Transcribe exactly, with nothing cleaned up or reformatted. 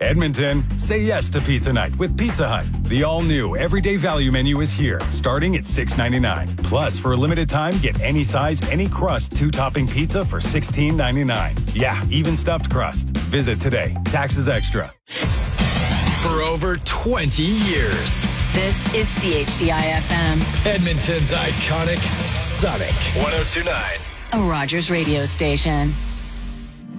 Edmonton, say yes to pizza night with Pizza Hut. The all-new everyday value menu is here, starting at six ninety-nine. Plus, for a limited time, get any size, any crust, two-topping pizza for sixteen ninety-nine. Yeah, even stuffed crust. Visit today. Taxes extra. For over twenty years. This is C H D I F M. Edmonton's iconic Sonic one oh two point nine. A Rogers radio station.